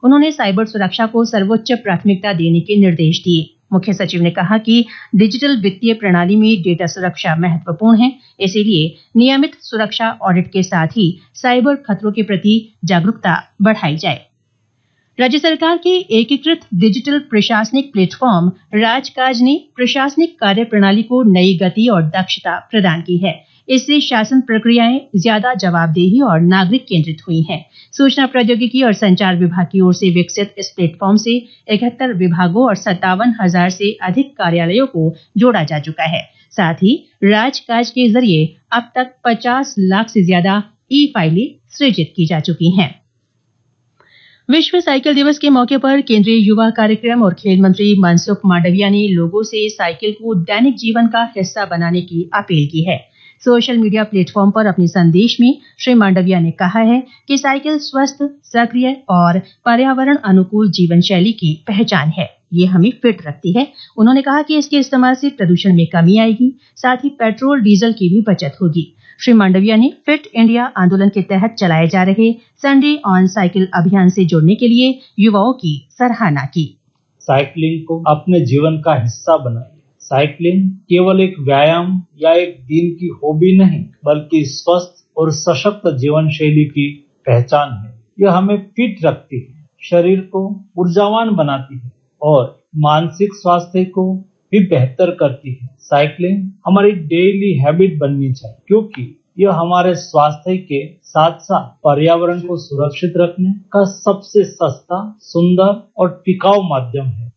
उन्होंने साइबर सुरक्षा को सर्वोच्च प्राथमिकता देने के निर्देश दिए। मुख्य सचिव ने कहा कि डिजिटल वित्तीय प्रणाली में डेटा सुरक्षा महत्वपूर्ण है, इसीलिए नियमित सुरक्षा ऑडिट के साथ ही साइबर खतरों के प्रति जागरूकता बढ़ाई जाए। राज्य सरकार के एकीकृत डिजिटल प्रशासनिक प्लेटफॉर्म राजकाज ने प्रशासनिक कार्य प्रणाली को नई गति और दक्षता प्रदान की है। इससे शासन प्रक्रियाएं ज्यादा जवाबदेही और नागरिक केंद्रित हुई हैं। सूचना प्रौद्योगिकी और संचार विभाग की ओर से विकसित इस प्लेटफॉर्म से 71 विभागों और 57,000 से अधिक कार्यालयों को जोड़ा जा चुका है। साथ ही राजकाज के जरिए अब तक 50 लाख से ज्यादा ई-फाइलें सृजित की जा चुकी हैं। विश्व साइकिल दिवस के मौके पर केंद्रीय युवा कार्यक्रम और खेल मंत्री मनसुख मांडविया ने लोगों से साइकिल को दैनिक जीवन का हिस्सा बनाने की अपील की है। सोशल मीडिया प्लेटफॉर्म पर अपने संदेश में श्री मांडविया ने कहा है कि साइकिल स्वस्थ, सक्रिय और पर्यावरण अनुकूल जीवन शैली की पहचान है। ये हमें फिट रखती है। उन्होंने कहा कि इसके इस्तेमाल से प्रदूषण में कमी आएगी, साथ ही पेट्रोल डीजल की भी बचत होगी। श्री मांडविया ने फिट इंडिया आंदोलन के तहत चलाए जा रहे संडे ऑन साइकिल अभियान से जुड़ने के लिए युवाओं की सराहना की। साइकिलिंग को अपने जीवन का हिस्सा बनाइए। साइकिलिंग केवल एक व्यायाम या एक दिन की हॉबी नहीं, बल्कि स्वस्थ और सशक्त जीवन शैली की पहचान है। यह हमें फिट रखती है, शरीर को ऊर्जावान बनाती है और मानसिक स्वास्थ्य को भी बेहतर करती है। साइकिलिंग हमारी डेली हैबिट बननी चाहिए, क्योंकि यह हमारे स्वास्थ्य के साथ साथ पर्यावरण को सुरक्षित रखने का सबसे सस्ता, सुंदर और टिकाऊ माध्यम है।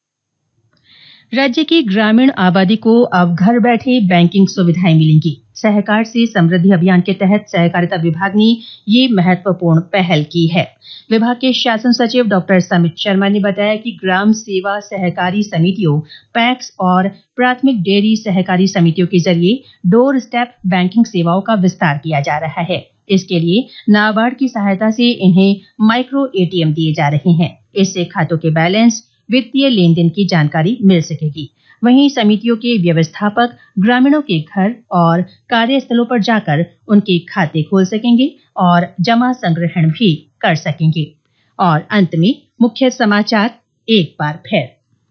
राज्य की ग्रामीण आबादी को अब घर बैठे बैंकिंग सुविधाएं मिलेंगी। सहकार से समृद्धि अभियान के तहत सहकारिता विभाग ने ये महत्वपूर्ण पहल की है। विभाग के शासन सचिव डॉक्टर समित शर्मा ने बताया कि ग्राम सेवा सहकारी समितियों, पैक्स और प्राथमिक डेयरी सहकारी समितियों के जरिए डोर स्टेप बैंकिंग सेवाओं का विस्तार किया जा रहा है। इसके लिए नाबार्ड की सहायता से इन्हें माइक्रो एटीएम दिए जा रहे हैं। इससे खातों के बैलेंस, वित्तीय लेन देन की जानकारी मिल सकेगी। वहीं समितियों के व्यवस्थापक ग्रामीणों के घर और कार्यस्थलों पर जाकर उनके खाते खोल सकेंगे और जमा संग्रहण भी कर सकेंगे। और अंत में मुख्य समाचार एक बार फिर।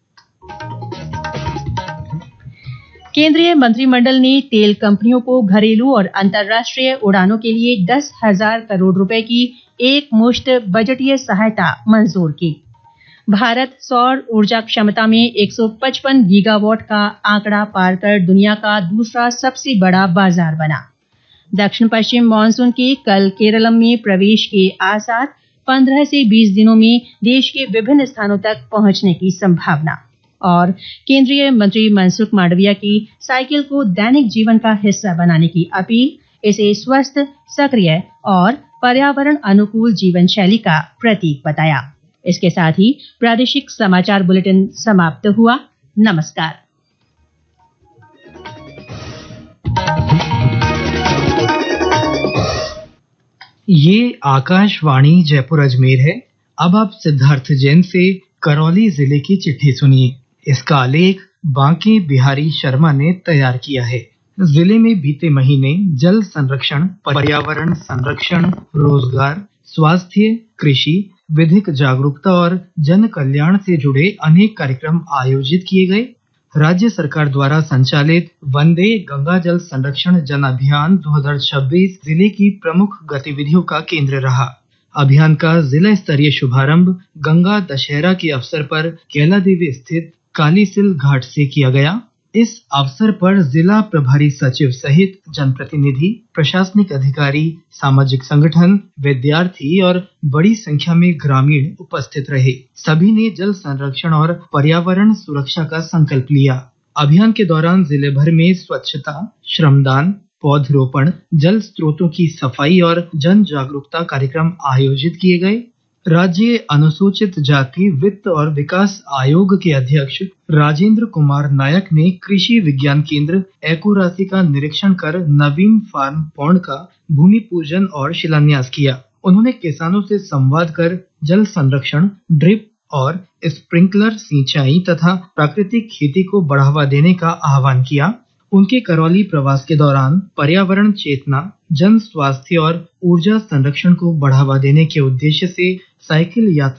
केंद्रीय मंत्रिमंडल ने तेल कंपनियों को घरेलू और अंतर्राष्ट्रीय उड़ानों के लिए 10,000 करोड़ रुपए की एक मुश्त बजटीय सहायता मंजूर की। भारत सौर ऊर्जा क्षमता में 155 गीगावाट का आंकड़ा पार कर दुनिया का दूसरा सबसे बड़ा बाजार बना। दक्षिण पश्चिम मानसून के कल केरलम में प्रवेश के आसार, 15 से 20 दिनों में देश के विभिन्न स्थानों तक पहुंचने की संभावना। और केंद्रीय मंत्री मनसुख मांडविया की साइकिल को दैनिक जीवन का हिस्सा बनाने की अपील, इसे स्वस्थ, सक्रिय और पर्यावरण अनुकूल जीवन शैली का प्रतीक बताया। इसके साथ ही प्रादेशिक समाचार बुलेटिन समाप्त हुआ। नमस्कार। ये आकाशवाणी जयपुर अजमेर है। अब आप सिद्धार्थ जैन से करौली जिले की चिट्ठी सुनिए। इसका आलेख बांके बिहारी शर्मा ने तैयार किया है। जिले में बीते महीने जल संरक्षण, पर्यावरण संरक्षण, रोजगार, स्वास्थ्य, कृषि, विधिक जागरूकता और जन कल्याण से जुड़े अनेक कार्यक्रम आयोजित किए गए। राज्य सरकार द्वारा संचालित वंदे गंगा जल संरक्षण जन अभियान 2026 जिले की प्रमुख गतिविधियों का केंद्र रहा। अभियान का जिला स्तरीय शुभारंभ गंगा दशहरा के अवसर पर कैला देवी स्थित कालीसिल घाट से किया गया। इस अवसर पर जिला प्रभारी सचिव सहित जनप्रतिनिधि, प्रशासनिक अधिकारी, सामाजिक संगठन, विद्यार्थी और बड़ी संख्या में ग्रामीण उपस्थित रहे। सभी ने जल संरक्षण और पर्यावरण सुरक्षा का संकल्प लिया। अभियान के दौरान जिले भर में स्वच्छता, श्रमदान, पौधरोपण, जल स्रोतों की सफाई और जन जागरूकता कार्यक्रम आयोजित किए गए। राज्य अनुसूचित जाति वित्त और विकास आयोग के अध्यक्ष राजेंद्र कुमार नायक ने कृषि विज्ञान केंद्र एकोरासी का निरीक्षण कर नवीन फार्म पौंड का भूमि पूजन और शिलान्यास किया। उन्होंने किसानों से संवाद कर जल संरक्षण, ड्रिप और स्प्रिंकलर सिंचाई तथा प्राकृतिक खेती को बढ़ावा देने का आह्वान किया। उनके करौली प्रवास के दौरान पर्यावरण चेतना, जन स्वास्थ्य और ऊर्जा संरक्षण को बढ़ावा देने के उद्देश्य से साइकिल यात्रा